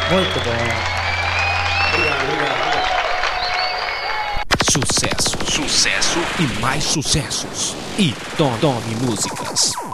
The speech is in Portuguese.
Muito bom. Obrigado. Sucesso, sucesso e mais sucessos. E Tome Músicas.